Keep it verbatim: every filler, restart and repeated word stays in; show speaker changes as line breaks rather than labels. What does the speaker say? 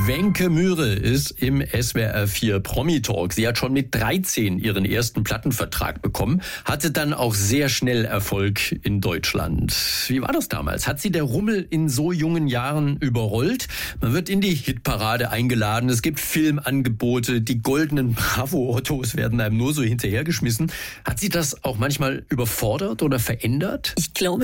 Wenke Mühre ist im S W R vier Promi-Talk. Sie hat schon mit dreizehn ihren ersten Plattenvertrag bekommen, hatte dann auch sehr schnell Erfolg in Deutschland. Wie war das damals? Hat sie der Rummel in so jungen Jahren überrollt? Man wird in die Hitparade eingeladen, es gibt Filmangebote, die goldenen Bravo-Autos werden einem nur so hinterhergeschmissen. Hat sie das auch manchmal überfordert oder verändert?
Ich glaube,